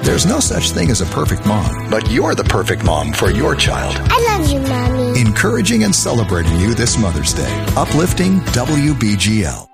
There's no such thing as a perfect mom, but you're the perfect mom for your child. I love you, Mommy. Encouraging and celebrating you this Mother's Day. Uplifting WBGL.